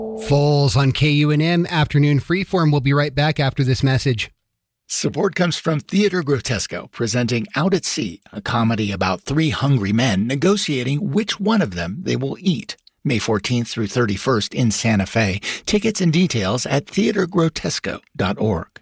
Foles on KUNM Afternoon Freeform. We'll be right back after this message. Support comes from Theater Grotesco, presenting Out at Sea, a comedy about three hungry men negotiating which one of them they will eat. May 14th through 31st in Santa Fe. Tickets and details at theatergrotesco.org.